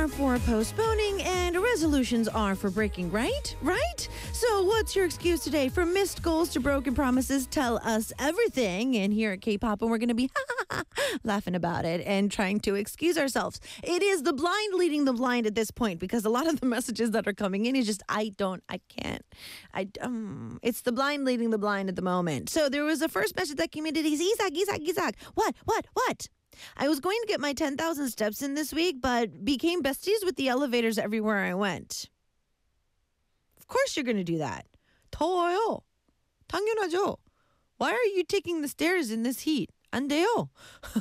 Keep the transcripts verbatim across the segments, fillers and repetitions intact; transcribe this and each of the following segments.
are for postponing and resolutions are for breaking, right? Right? So what's your excuse today? From missed goals to broken promises, tell us everything. And here at K-Pop, and we're going to be laughing about it and trying to excuse ourselves. It is the blind leading the blind at this point because a lot of the messages that are coming in is just, I don't, I can't. I um, It's the blind leading the blind at the moment. So there was a first message that came in today. Isaac, Isaac, Isaac. What, what, what? I was going to get my ten thousand steps in this week, but became besties with the elevators everywhere I went. Of course you're going to do that. 더워요. 당연하죠. Why are you taking the stairs in this heat? 안 돼요.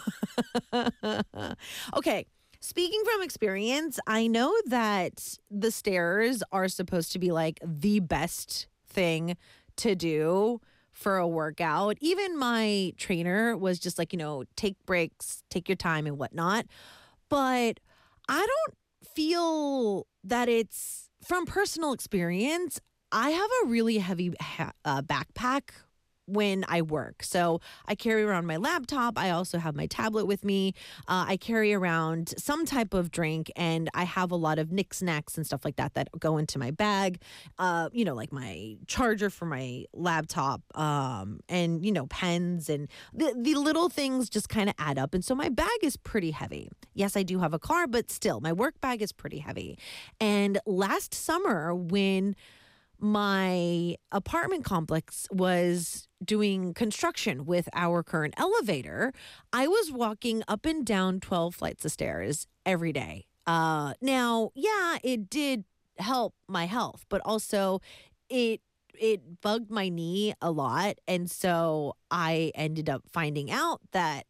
Okay, speaking from experience, I know that the stairs are supposed to be like the best thing to do for a workout. Even my trainer was just like, you know, take breaks, take your time and whatnot. But I don't feel that it's from personal experience. I have a really heavy ha- uh, backpack when I work. So I carry around my laptop. I also have my tablet with me. Uh, I carry around some type of drink, and I have a lot of knickknacks and stuff like that that go into my bag. Uh, you know, like my charger for my laptop, um, and you know, pens, and the the little things just kind of add up. And so my bag is pretty heavy. Yes, I do have a car, but still, my work bag is pretty heavy. And last summer, when my apartment complex was doing construction with our current elevator, I was walking up and down twelve flights of stairs every day. Uh, now, yeah, it did help my health, but also it it bugged my knee a lot. And so I ended up finding out that